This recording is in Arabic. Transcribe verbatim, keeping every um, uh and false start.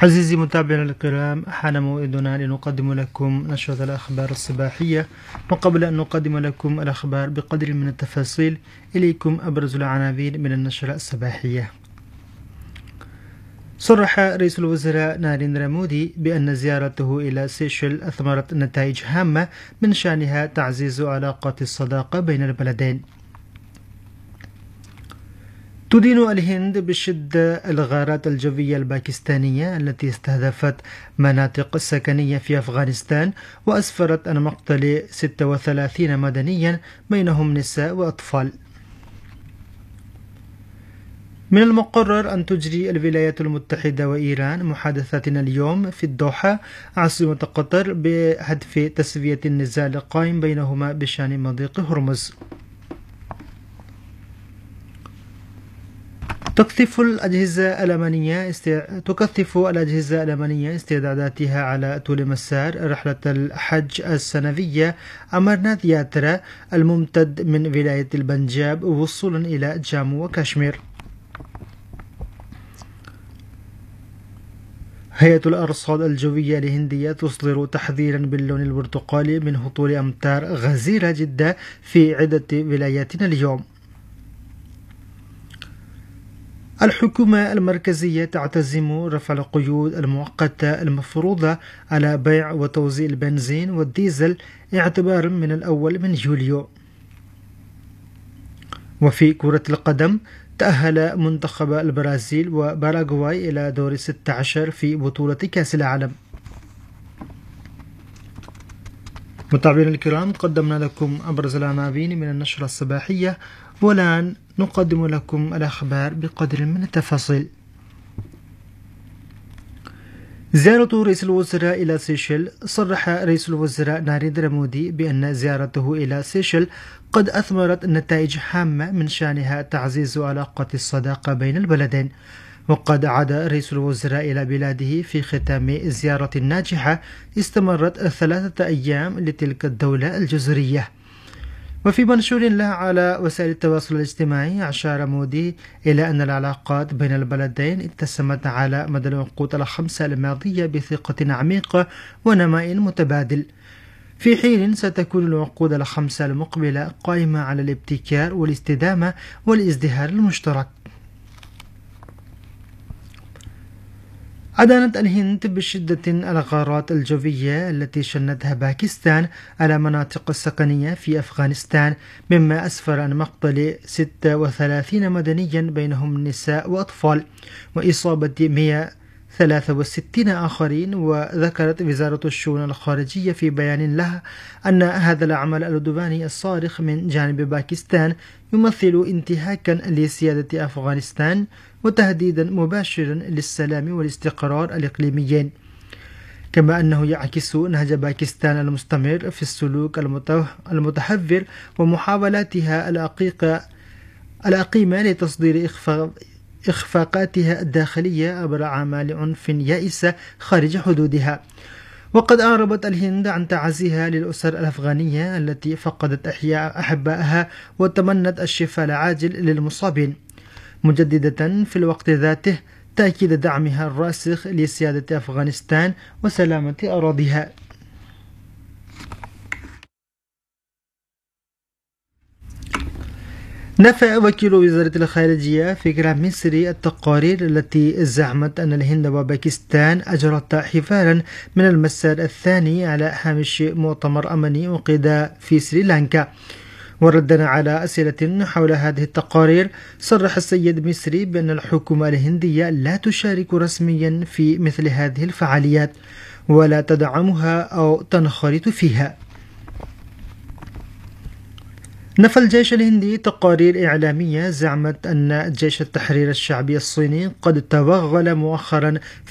عزيزي متابعينا الكرام، حان موعدنا لنقدم لكم نشرة الأخبار الصباحية. وقبل أن نقدم لكم الأخبار بقدر من التفاصيل، إليكم أبرز العناوين من النشرة الصباحية. صرح رئيس الوزراء ناريندرا مودي بأن زيارته إلى سيشل أثمرت نتائج هامة من شأنها تعزيز علاقات الصداقة بين البلدين. تدين الهند بشدة الغارات الجوية الباكستانية التي استهدفت مناطق سكنية في أفغانستان، وأسفرت عن مقتل ستة وثلاثين مدنيا بينهم نساء وأطفال. من المقرر أن تجري الولايات المتحدة وإيران محادثاتنا اليوم في الدوحة عاصمة قطر بهدف تسوية النزاع القائم بينهما بشأن مضيق هرمز. تكثف الأجهزة الأمنية است... تكثف الأجهزة الأمنية استعداداتها على طول مسار رحلة الحج السنوية أمرناث ياترا الممتد من ولاية البنجاب وصولا إلى جامو وكشمير. هيئة الأرصاد الجوية الهندية تصدر تحذيرا باللون البرتقالي من هطول أمطار غزيرة جدا في عدة ولاياتنا اليوم. الحكومة المركزية تعتزم رفع القيود المؤقتة المفروضة على بيع وتوزيع البنزين والديزل اعتبارا من الأول من يوليو. وفي كرة القدم، تأهل منتخب البرازيل وباراغواي إلى دور ستة عشر في بطولة كأس العالم. متابعينا الكرام، قدمنا لكم أبرز العناوين من النشرة الصباحية، والآن نقدم لكم الأخبار بقدر من التفاصيل. زيارة رئيس الوزراء إلى سيشل. صرح رئيس الوزراء ناريندرا مودي بأن زيارته إلى سيشل قد أثمرت نتائج هامة من شأنها تعزيز علاقات الصداقة بين البلدين. وقد عاد رئيس الوزراء إلى بلاده في ختام زيارة ناجحة استمرت ثلاثة أيام لتلك الدولة الجزرية. وفي منشور له على وسائل التواصل الاجتماعي، أشار مودي إلى أن العلاقات بين البلدين اتسمت على مدى العقود الخمسة الماضية بثقة عميقة ونماء متبادل، في حين ستكون العقود الخمسة المقبلة قائمة على الابتكار والاستدامة والازدهار المشترك. أدانت الهند بشدة الغارات الجوية التي شنتها باكستان على مناطق السكنية في أفغانستان، مما أسفر عن مقتل ستة وثلاثين مدنيا بينهم نساء وأطفال، وإصابة مئة وثلاثة وستين آخرين. وذكرت وزارة الشؤون الخارجية في بيان لها أن هذا العمل العدواني الصارخ من جانب باكستان يمثل انتهاكا لسيادة أفغانستان وتهديدا مباشرا للسلام والاستقرار الإقليميين، كما أنه يعكس نهج باكستان المستمر في السلوك المتحفر ومحاولاتها العقيمة لتصدير إخفاقاتها الداخلية عبر أعمال عنف يائسة خارج حدودها. وقد أعربت الهند عن تعازيها للأسر الأفغانية التي فقدت أحياء أحبائها وتمنت الشفاء العاجل للمصابين، مجددة في الوقت ذاته تأكيد دعمها الراسخ لسيادة أفغانستان وسلامة أراضيها. نفى وكيل وزارة الخارجية فكرة مصري التقارير التي زعمت أن الهند وباكستان أجرتا حوارا من المسار الثاني على هامش مؤتمر أمني عقد في سريلانكا. وردا على أسئلة حول هذه التقارير، صرح السيد مصري بأن الحكومة الهندية لا تشارك رسميا في مثل هذه الفعاليات ولا تدعمها أو تنخرط فيها. نفى الجيش الهندي تقارير إعلامية زعمت أن جيش التحرير الشعبي الصيني قد توغل مؤخرا